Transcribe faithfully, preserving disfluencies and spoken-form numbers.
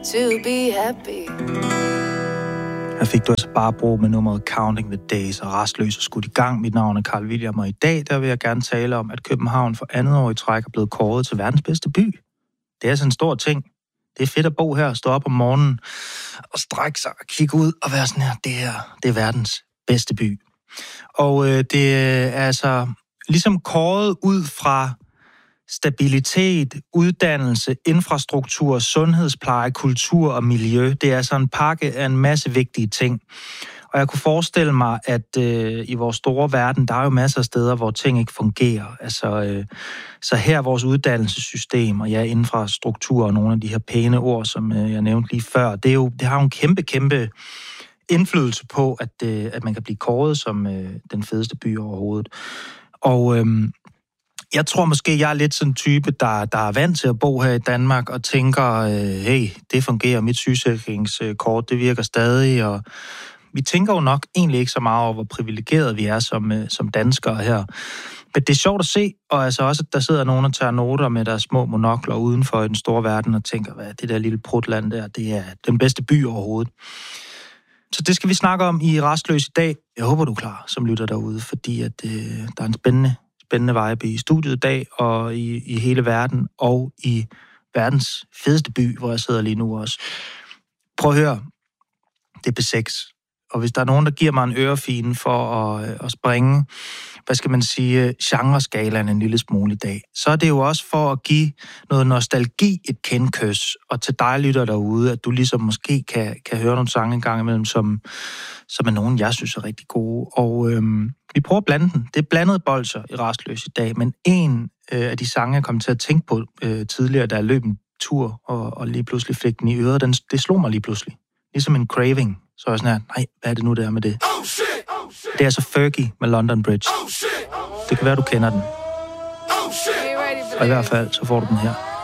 to be happy. Her fik du altså bare brug med nummeret Counting the Days og Rastløs og skudt i gang. Mit navn er Carl William, og i dag der vil jeg gerne tale om, at København for andet år i træk er blevet kåret til verdens bedste by. Det er altså en stor ting. Det er fedt at bo her, stå op om morgenen og strække sig og kigge ud og være sådan her. Det her, det er verdens bedste by. Og øh, det er altså ligesom kåret ud fra stabilitet, uddannelse, infrastruktur, sundhedspleje, kultur og miljø. Det er altså en pakke af en masse vigtige ting. Og jeg kunne forestille mig, at øh, i vores store verden, der er jo masser af steder, hvor ting ikke fungerer. Altså, øh, så her vores uddannelsessystem, og ja, infrastruktur og nogle af de her pæne ord, som øh, jeg nævnte lige før, det, er jo, det har jo en kæmpe, kæmpe indflydelse på, at, øh, at man kan blive kåret som øh, den fedeste by overhovedet. Og øh, jeg tror måske, jeg er lidt sådan en type, der, der er vant til at bo her i Danmark og tænker, øh, hey, det fungerer, mit sygesikringskort, det virker stadig, og vi tænker jo nok egentlig ikke så meget over, hvor privilegerede vi er som, øh, som danskere her. Men det er sjovt at se, og altså også, at der sidder nogen og tager noter med deres små monokler udenfor i den store verden og tænker, hvad det der lille prutland der, det er den bedste by overhovedet. Så det skal vi snakke om i Rastløs i dag. Jeg håber, du er klar, som lytter derude, fordi at, øh, der er en spændende spændende vibe i studiet i dag, og i, i hele verden, og i verdens fedeste by, hvor jeg sidder lige nu også. Prøv at høre, det er B seks, og hvis der er nogen, der giver mig en ørefine for at, at springe, hvad skal man sige, genreskalaen en lille smule i dag, så er det jo også for at give noget nostalgi et kendkys, og til dig lytter derude, at du ligesom måske kan, kan høre nogle sange en gang imellem, som, som er nogen, jeg synes er rigtig gode, og øhm, vi prøver at blande den. Det er blandet bolsjer i Rastløs i dag, men en øh, af de sange, jeg kom til at tænke på øh, tidligere, da jeg løb en tur, og, og lige pludselig fik den i øret, den, det slog mig lige pludselig. Ligesom en craving. Så er jeg sådan her, nej, hvad er det nu, der med det? Oh shit, oh shit. Det er altså Fergie med London Bridge. Oh shit, oh shit. Det kan være, du kender den. Oh shit. Og i hvert fald, så får du den her.